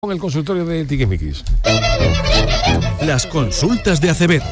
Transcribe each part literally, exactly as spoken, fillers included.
Con el consultorio de Tiquismiquis. Las consultas de Acevedo.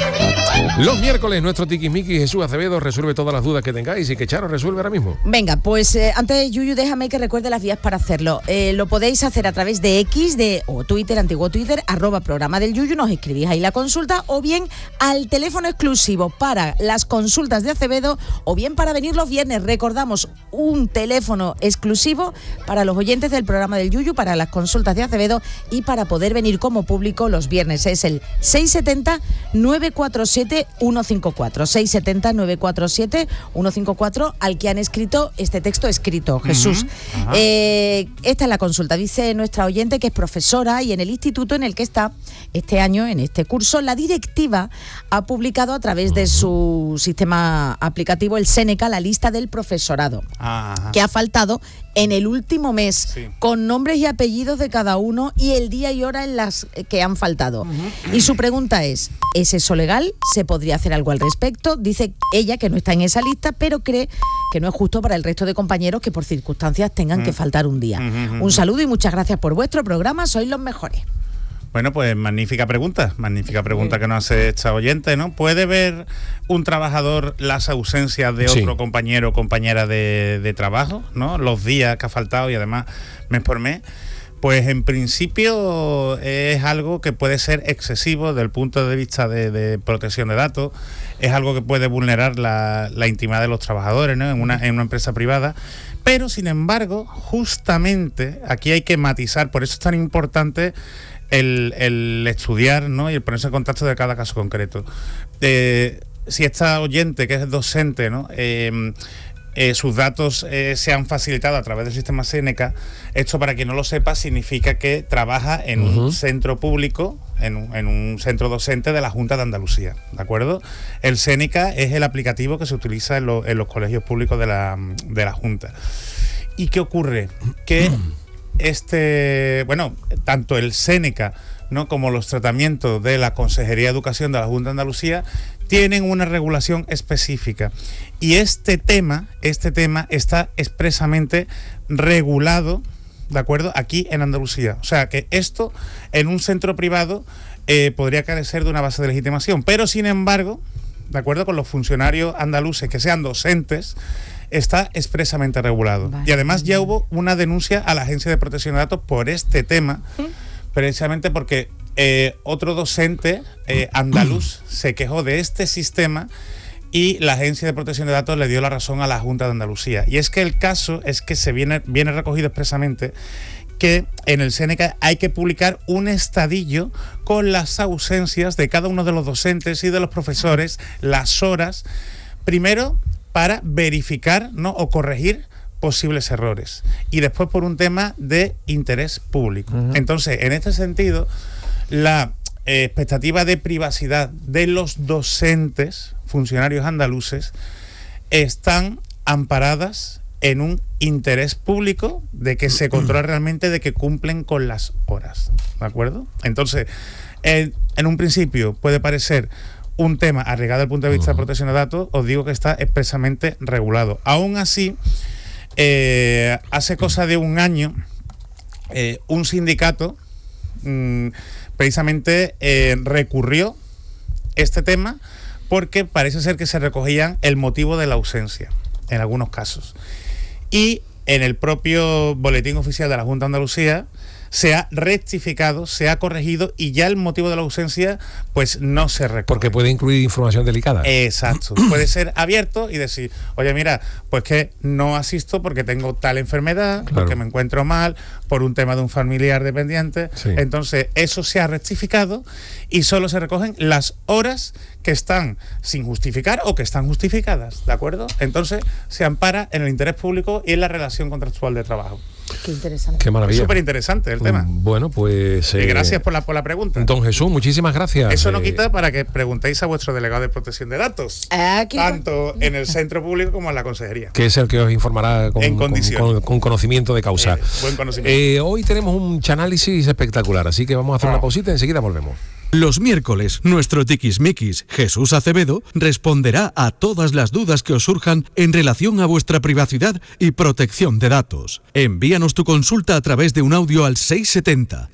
Los miércoles nuestro Tiquismiquis Jesús Acevedo resuelve todas las dudas que tengáis y que Charo resuelve ahora mismo. Venga, pues eh, antes, Yuyu, déjame que recuerde las vías para hacerlo. Eh, lo podéis hacer a través de X de, o Twitter, antiguo Twitter, arroba programa del Yuyu, nos escribís ahí la consulta, o bien al teléfono exclusivo para las consultas de Acevedo, o bien para venir los viernes. Recordamos, un teléfono exclusivo para los oyentes del programa del Yuyu, para las consultas de Acevedo y para poder venir como público los viernes. Es el seis siete cero, nueve cuatro siete, uno cinco cuatro. seis siete cero, nueve cuatro siete, uno cinco cuatro, al que han escrito este texto escrito, Jesús. Uh-huh. Eh, esta es la consulta. Dice nuestra oyente que es profesora y en el instituto en el que está este año, en este curso, la directiva ha publicado a través de su sistema aplicativo, el Seneca, la lista del profesorado, uh-huh, que ha faltado en el último mes, sí, con nombres y apellidos de cada uno y el día y hora en las que han faltado. Uh-huh. Y su pregunta es, ¿es eso legal? ¿Se podría hacer algo al respecto? Dice ella que no está en esa lista, pero cree que no es justo para el resto de compañeros que por circunstancias tengan uh-huh. que faltar un día. Uh-huh. Un saludo y muchas gracias por vuestro programa, sois los mejores. Bueno, pues magnífica pregunta, magnífica pregunta que nos hace esta oyente, ¿no? ¿Puede ver un trabajador las ausencias de otro sí. compañero o compañera de, de trabajo, ¿no? Los días que ha faltado y además mes por mes. Pues en principio es algo que puede ser excesivo desde el punto de vista de, de protección de datos, es algo que puede vulnerar la, la intimidad de los trabajadores, ¿no? en, una, en una empresa privada, pero sin embargo, justamente aquí hay que matizar, por eso es tan importante el, el estudiar, ¿no? y el ponerse en contacto de cada caso concreto. Eh, si esta oyente, que es docente, ¿no? Eh, Eh, sus datos eh, se han facilitado a través del sistema Seneca, esto, para quien no lo sepa, significa que trabaja en uh-huh. un centro público, en un, en un centro docente de la Junta de Andalucía, ¿de acuerdo? El Seneca es el aplicativo que se utiliza en, lo, en los colegios públicos de la, de la Junta. ¿Y qué ocurre? Que este, bueno, tanto el Seneca, ¿no? como los tratamientos de la Consejería de Educación de la Junta de Andalucía tienen una regulación específica y este tema, este tema está expresamente regulado, ¿de acuerdo?, aquí en Andalucía. O sea que esto en un centro privado eh, podría carecer de una base de legitimación, pero sin embargo, ¿de acuerdo?, con los funcionarios andaluces que sean docentes, está expresamente regulado. Vale. Y además ya hubo una denuncia a la Agencia de Protección de Datos por este tema, ¿sí? precisamente porque Eh, otro docente eh, andaluz se quejó de este sistema y la Agencia de Protección de Datos le dio la razón a la Junta de Andalucía. Y es que el caso es que se viene, viene recogido expresamente que en el Seneca hay que publicar un estadillo con las ausencias de cada uno de los docentes y de los profesores, las horas, primero para verificar, ¿no? o corregir posibles errores, y después por un tema de interés público. Uh-huh. Entonces, en este sentido, la eh, expectativa de privacidad de los docentes, funcionarios andaluces, están amparadas en un interés público de que se controla realmente de que cumplen con las horas, ¿de acuerdo? Entonces, en, en un principio puede parecer un tema arriesgado desde el punto de vista de protección de datos, os digo que está expresamente regulado. Aún así, eh, hace cosa de un año, eh, un sindicato mmm, precisamente eh, recurrió este tema porque parece ser que se recogían el motivo de la ausencia en algunos casos, y en el propio boletín oficial de la Junta de Andalucía se ha rectificado, se ha corregido y ya el motivo de la ausencia pues no se recoge. Porque puede incluir información delicada. Exacto. Puede ser abierto y decir, oye, mira, pues que no asisto porque tengo tal enfermedad, claro. porque me encuentro mal, por un tema de un familiar dependiente. Sí. Entonces, eso se ha rectificado y solo se recogen las horas que están sin justificar o que están justificadas, ¿de acuerdo? Entonces, se ampara en el interés público y en la relación contractual de trabajo. Qué interesante. Qué maravilla. Súper interesante el tema. Bueno, pues... Eh, y gracias por la, por la pregunta. Don Jesús, muchísimas gracias. Eso no eh, quita para que preguntéis a vuestro delegado de protección de datos. Aquí tanto en el centro público como en la consejería. Que es el que os informará con, en con, con, con conocimiento de causa. Eh, buen conocimiento. Eh, hoy tenemos un chanálisis espectacular, así que vamos a hacer oh. una pausita y enseguida volvemos. Los miércoles, nuestro tiquismiquis, Jesús Acevedo, responderá a todas las dudas que os surjan en relación a vuestra privacidad y protección de datos. Envíanos tu consulta a través de un audio al seiscientos setenta,